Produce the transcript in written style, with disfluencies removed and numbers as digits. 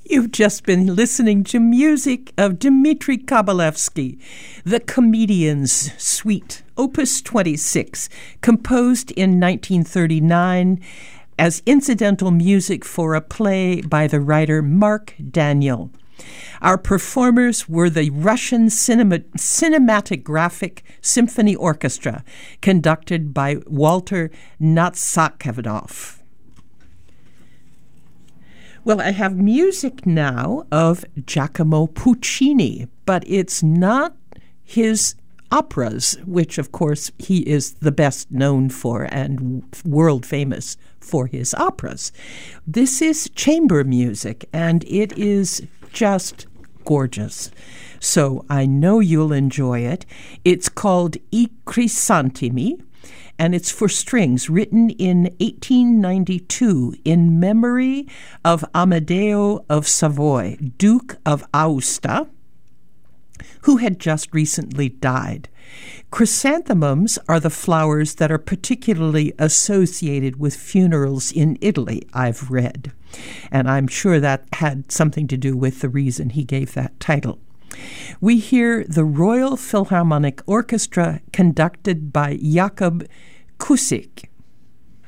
You've just been listening to music of Dmitri Kabalevsky, The Comedian's Suite, Opus 26, composed in 1939 as incidental music for a play by the writer Mark Daniel. Our performers were the Russian Cinematographic Symphony Orchestra, conducted by Walter Natsakhanov. Well, I have music now of Giacomo Puccini, but it's not his operas, which, of course, he is the best known for and world famous for his operas. This is chamber music, and it is just gorgeous. So I know you'll enjoy it. It's called I Crisantemi, and it's for strings, written in 1892 in memory of Amadeo of Savoy, Duke of Aosta, who had just recently died. Chrysanthemums are the flowers that are particularly associated with funerals in Italy, I've read. And I'm sure that had something to do with the reason he gave that title. We hear the Royal Philharmonic Orchestra conducted by Jakub Kusik.